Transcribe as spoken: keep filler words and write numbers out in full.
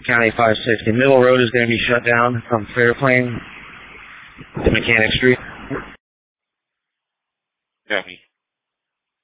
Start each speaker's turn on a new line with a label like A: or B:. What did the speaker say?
A: County five sixty. Middle Road is going to be shut down from Fairplain to Mechanic Street.
B: Copy.